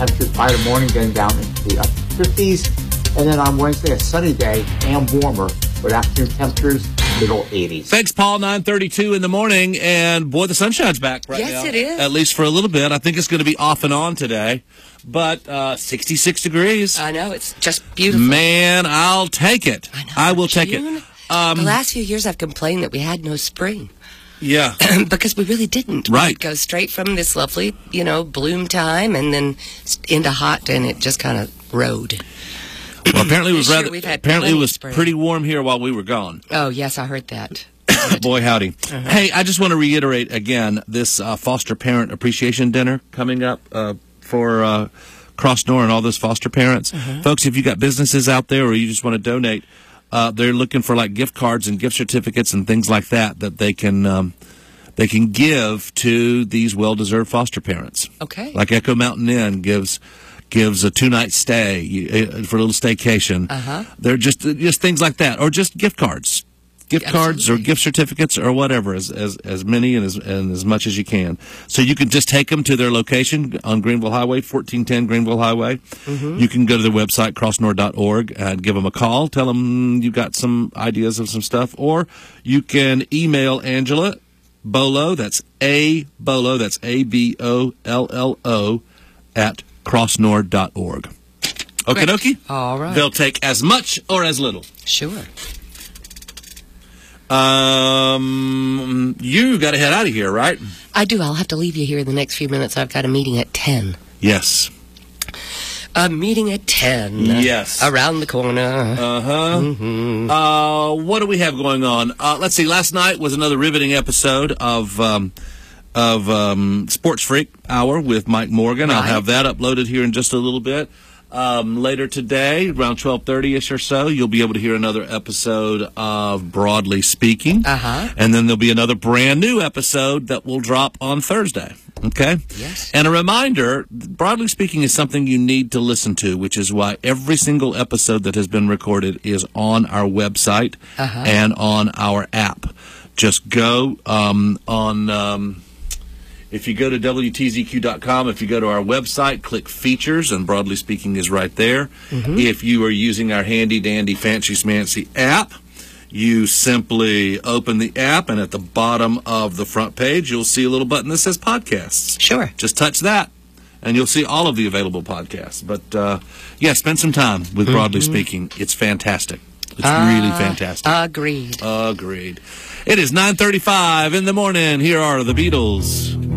temperatures by the morning, getting down into the upper 50s. And then on Wednesday, a sunny day and warmer, with afternoon temperatures middle 80s. Thanks, Paul. 9:32 in the morning, and boy, the sunshine's back right now. Yes, it is. At least for a little bit. I think it's going to be off and on today, but 66 degrees. I know, it's just beautiful. Man, I'll take it. I know. I will take it. The last few years, I've complained that we had no spring. Yeah. Because we really didn't. Right. We'd go straight from this lovely, bloom time and then into hot, and it just kind of rode. Well, apparently it was was pretty warm here while we were gone. Oh, yes, I heard that. Boy, howdy. Hey, I just want to reiterate again this foster parent appreciation dinner coming up for Crossnor and all those foster parents. Folks, if you got businesses out there or you just want to donate, they're looking for like gift cards and gift certificates and things like that they can give to these well-deserved foster parents. Okay. Like Echo Mountain Inn gives a 2-night stay for a little staycation. They're just things like that, or just gift cards. Gift cards or gift certificates or whatever, as many and as much as you can. So you can just take them to their location on Greenville Highway, 1410 Greenville Highway. You can go to their website, crossnor.org, and give them a call. Tell them you got some ideas of some stuff. Or you can email Angela Bollo, that's A-Bollo, that's A-B-O-L-L-O, at crossnor.org. Okie dokie? All right. They'll take as much or as little. Sure. You got to head out of here, right? I do. I'll have to leave you here in the next few minutes. I've got a meeting at 10. Yes. A meeting at 10. Yes. Around the corner. What do we have going on? Let's see. Last night was another riveting episode of Sports Freak Hour with Mike Morgan. Right. I'll have that uploaded here in just a little bit. Later today, around 12:30ish or so, you'll be able to hear another episode of Broadly Speaking. And then there'll be another brand new episode that will drop on Thursday. Okay? Yes. And a reminder, Broadly Speaking is something you need to listen to, which is why every single episode that has been recorded is on our website and on our app. Just go if you go to WTZQ.com, if you go to our website, click Features, and Broadly Speaking is right there. If you are using our handy-dandy fancy-smancy app, you simply open the app, and at the bottom of the front page, you'll see a little button that says Podcasts. Sure. Just touch that, and you'll see all of the available podcasts. But, spend some time with Broadly Speaking. It's fantastic. It's really fantastic. Agreed. It is 9:35 in the morning. Here are the Beatles.